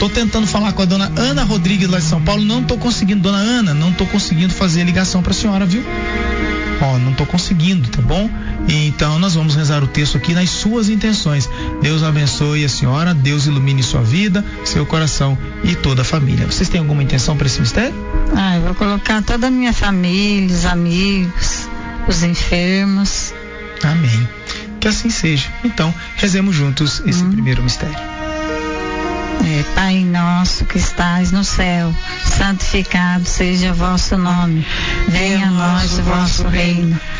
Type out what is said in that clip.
Tô tentando falar com a dona Ana Rodrigues lá de São Paulo, não tô conseguindo. Dona Ana, não tô conseguindo fazer a ligação pra senhora, viu? Ó, não tô conseguindo, tá bom? Então nós vamos rezar o texto aqui nas suas intenções. Deus abençoe a senhora, Deus ilumine sua vida, seu coração e toda a família. Vocês têm alguma intenção para esse mistério? Eu vou colocar toda a minha família, os amigos, os enfermos. Amém. Que assim seja. Então, rezemos juntos esse primeiro mistério. Pai nosso que estais no céu, santificado seja o vosso nome. Venha a nós o vosso reino.